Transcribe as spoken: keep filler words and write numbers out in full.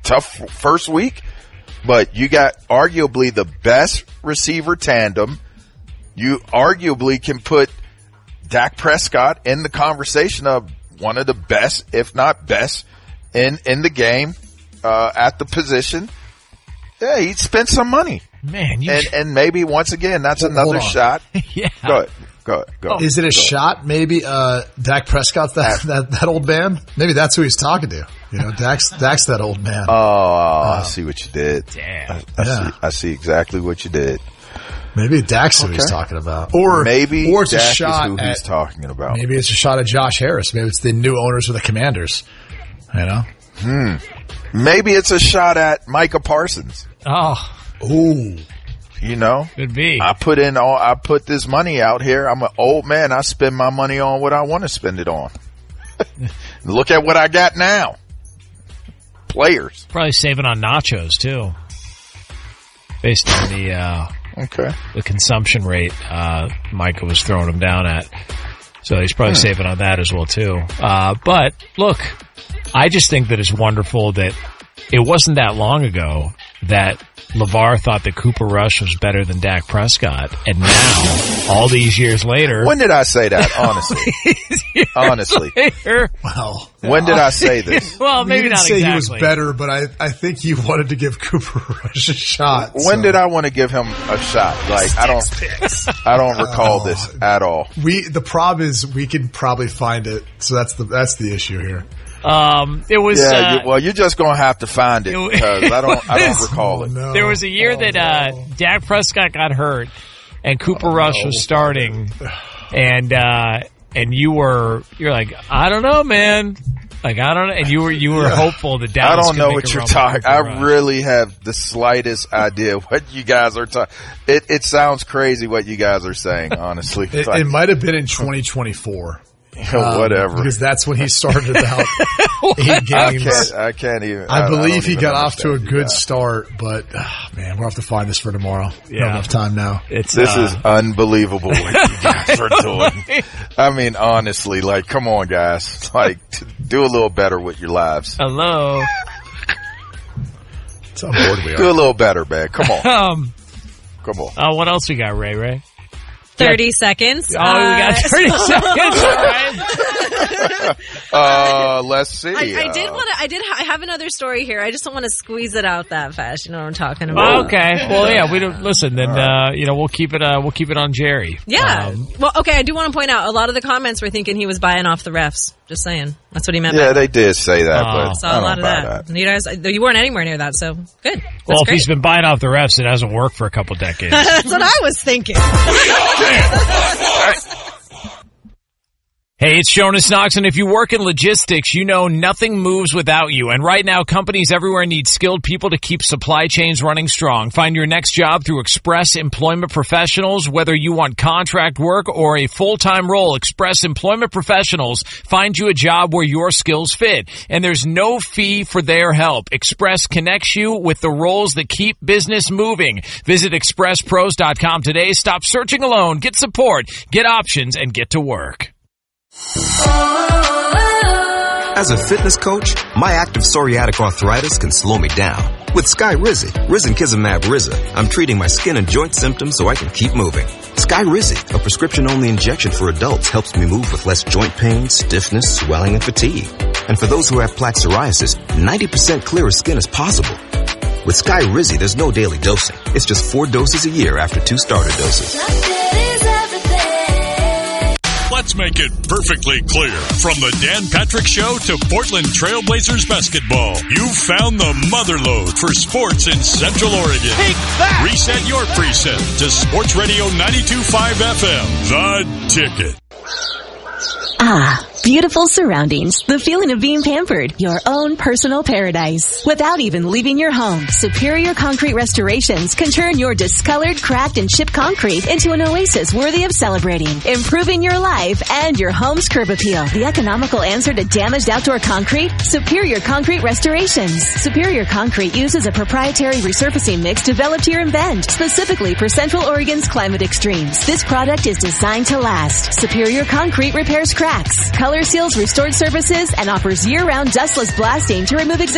tough first week, but you got arguably the best receiver tandem. You arguably can put Dak Prescott in the conversation of one of the best, if not best, in, in the game, uh, at the position. Yeah, he spent some money. Man, you and, and maybe once again, that's Hold another on. shot. yeah. Go ahead. Go ahead. Go ahead. Is it a Go shot? Maybe uh, Dak Prescott's that, that that old man. Maybe that's who he's talking to. You know, Dak's Dak's that old man. Oh, uh, I see what you did. Damn. I, I Yeah. see. I see exactly what you did. Maybe Dak's who Okay. he's talking about, or Maybe or it's Dak a shot is who at, he's talking about. Maybe it's a shot at Josh Harris. Maybe it's the new owners of the Commanders. You know, Maybe it's a shot at Micah Parsons. Oh, ooh, You know, could be. I put in all. I put this money out here. I'm an old man. I spend my money on what I want to spend it on. Look at what I got now. Players. Probably saving on nachos, too. Based on the uh, Okay. the consumption rate uh, Micah was throwing him down at. So he's probably saving on that as well, too. Uh, but, look, I just think that it's wonderful that it wasn't that long ago that LeVar thought that Cooper Rush was better than Dak Prescott. And now, all these years later... When did I say that? Honestly. Honestly. later, well. When did I say this? well, He maybe didn't not say exactly. he was better, but I, I think he wanted to give Cooper Rush a shot. When so. did I want to give him a shot? Like, I don't, I don't recall this at all. We the problem is we can probably find it, so that's the that's the issue here. Um, it was... Yeah, uh, you, well, you're just gonna have to find it it- because I don't, I don't was- recall Oh, it. no. There was a year Oh, that uh, no. Dak Prescott got hurt and Cooper Oh, Rush no. was starting, and uh, and you were you're like, I don't know, man. Like I don't know, and you were you were Yeah. hopeful that I Dallas don't could know make what a you're run with talking. Cooper I Rush. really have the slightest idea what you guys are talking. It, it sounds crazy what you guys are saying. Honestly, It, Like, it might have been in twenty twenty-four. Um, whatever. because that's when he started about eight I games. can't. I can't even. I believe don't he even got off to a understand you good guys. start, but ah, man, we'll have to find this for tomorrow. Yeah. Not enough time now. It's This uh, is unbelievable what you guys are doing. I mean, honestly, like, come on, guys. Like, t- do a little better with your lives. hello. That's how bored we Do are. a little better, man. Come on. Um, Come on. uh, what else we got, Ray? Ray? thirty seconds. Oh, we got thirty seconds. All right. Uh, let's see. I, I did Uh, want to. I did. Ha- I have another story here. I just don't want to squeeze it out that fast. You know what I'm talking about? Okay. Well, yeah. We don't listen. Then uh, you know we'll keep it. Uh, we'll keep it on Jerry. Yeah. Um, well, okay. I do want to point out a lot of the comments were thinking he was buying off the refs. Just saying. That's what he meant. Yeah, by they did say that, Oh. but Saw I a don't lot of buy that. that. You guys, you weren't anywhere near that, so good. That's well, if great. he's been buying off the refs, it hasn't worked for a couple decades. That's what I was thinking. Hey, it's Jonas Knox, and if you work in logistics, you know nothing moves without you. And right now, companies everywhere need skilled people to keep supply chains running strong. Find your next job through Express Employment Professionals. Whether you want contract work or a full-time role, Express Employment Professionals find you a job where your skills fit. And there's no fee for their help. Express connects you with the roles that keep business moving. Visit express pros dot com today. Stop searching alone. Get support. Get options and get to work. As a fitness coach, my active psoriatic arthritis can slow me down. With Skyrizi, Risankizumab Riza, I'm treating my skin and joint symptoms so I can keep moving. Skyrizi, a prescription-only injection for adults, helps me move with less joint pain, stiffness, swelling, and fatigue. And for those who have plaque psoriasis, ninety percent clearer skin is possible. With Skyrizi, there's no daily dosing. It's just four doses a year after two starter doses. Let's make it perfectly clear. From the Dan Patrick Show to Portland Trailblazers basketball, you found the motherlode for sports in Central Oregon. Take that! Reset your preset to Sports Radio ninety-two point five F M, The Ticket. Ah, beautiful surroundings. The feeling of being pampered. Your own personal paradise. Without even leaving your home, Superior Concrete Restorations can turn your discolored, cracked, and chipped concrete into an oasis worthy of celebrating, improving your life and your home's curb appeal. The economical answer to damaged outdoor concrete? Superior Concrete Restorations. Superior Concrete uses a proprietary resurfacing mix developed here in Bend, specifically for Central Oregon's climate extremes. This product is designed to last. Superior Concrete repairs cracks, color seals restored surfaces, and offers year-round dustless blasting to remove existing